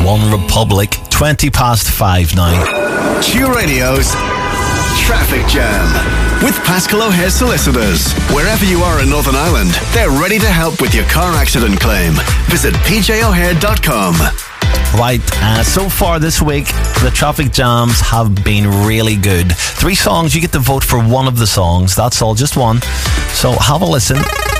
One Republic, 20 past 5 now. Q Radio's Traffic Jam with Pascal O'Hare Solicitors. Wherever you are in Northern Ireland, they're ready to help with your car accident claim. Visit pjohare.com. Right, so far this week, the traffic jams have been really good. 3 songs, you get to vote for one of the songs. That's all, just one. So have a listen.